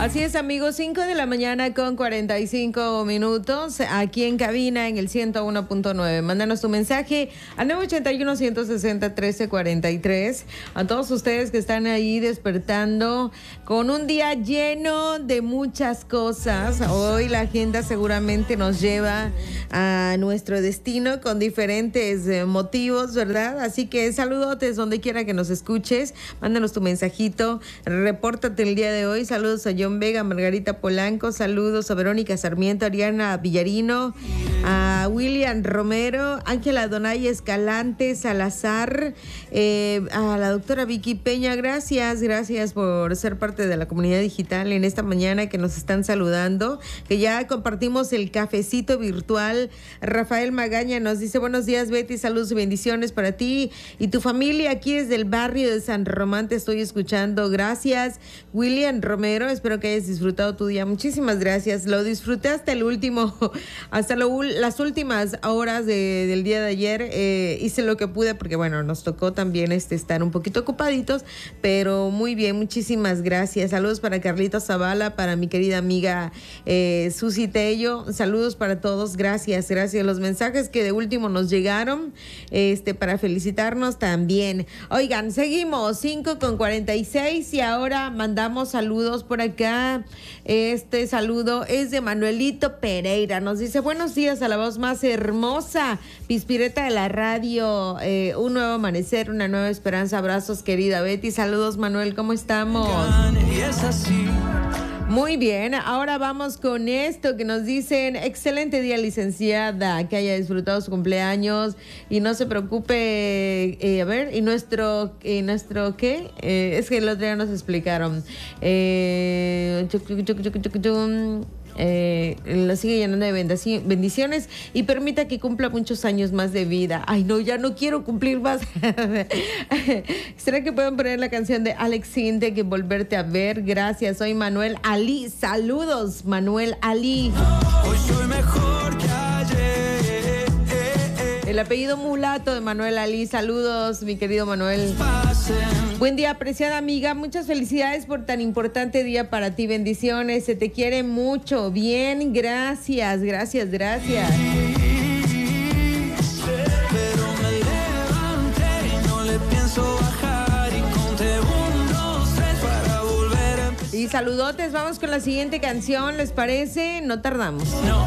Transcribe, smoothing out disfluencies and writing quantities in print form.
Así es, amigos, 5 de la mañana con 45 minutos, aquí en cabina en el 101.9. Mándanos tu mensaje al 981-160-1343. A todos ustedes que están ahí despertando con un día lleno de muchas cosas. Hoy la agenda seguramente nos lleva a nuestro destino con diferentes motivos, ¿verdad? Así que saludotes donde quiera que nos escuches. Mándanos tu mensajito, repórtate el día de hoy. Saludos a John Vega, Margarita Polanco, saludos a Verónica Sarmiento, Ariana Villarino, a William Romero, Ángela Donay Escalante, Salazar, a la doctora Vicky Peña. Gracias por ser parte de la comunidad digital en esta mañana que nos están saludando, que ya compartimos el cafecito virtual. Rafael Magaña nos dice: buenos días, Betty, saludos y bendiciones para ti y tu familia aquí desde el barrio de San Román, te estoy escuchando. Gracias, William Romero, espero que hayas disfrutado tu día. Muchísimas gracias, lo disfruté hasta el último, hasta las últimas horas del día de ayer. Hice lo que pude porque bueno, nos tocó también estar un poquito ocupaditos, pero muy bien, muchísimas gracias. Saludos para Carlito Zavala, para mi querida amiga Susi Tello, saludos para todos, gracias. Los mensajes que de último nos llegaron para felicitarnos también. Oigan, seguimos 5:46 y ahora mandamos saludos por acá. Este saludo es de Manuelito Pereira, nos dice: buenos días a la voz más hermosa, Pispireta de la radio, un nuevo amanecer, una nueva esperanza, abrazos querida Betty. Saludos, Manuel, ¿cómo estamos? Muy bien, ahora vamos con esto que nos dicen: excelente día, licenciada, que haya disfrutado su cumpleaños y no se preocupe, a ver, y nuestro ¿qué? Es que el otro día nos explicaron, la sigue llenando de bendiciones y permita que cumpla muchos años más de vida. Ay, no, ya no quiero cumplir más. ¿Será que pueden poner la canción de Alex Sinte, que volverte a ver? Gracias, soy Manuel Ali. Saludos, Manuel Ali. Hoy soy mejor que ayer. El apellido mulato de Manuel Ali. Saludos, mi querido Manuel. Buen día, apreciada amiga. Muchas felicidades por tan importante día para ti. Bendiciones. Se te quiere mucho. Bien, gracias. Pero me levanté y no le pienso bajar y conté 1, 2, 3 para volver a empezar. Y saludotes. Vamos con la siguiente canción. ¿Les parece? No tardamos. No.